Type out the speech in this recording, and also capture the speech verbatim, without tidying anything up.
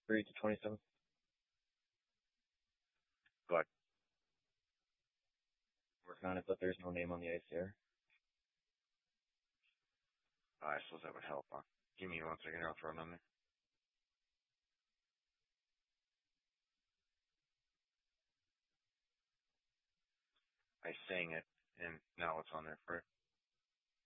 three to twenty-seven. Good. Working on it, but there's no name on the I C R. Oh, I suppose that would help, huh? Give me one second, I'll throw it on there. I sang it, and now it's on there for it.